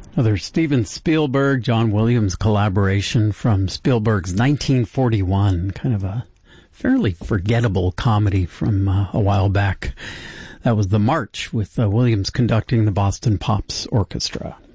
Another Steven Spielberg, John Williams collaboration from Spielberg's 1941, kind of a fairly forgettable comedy from a while back. That was The March, with Williams conducting the Boston Pops Orchestra.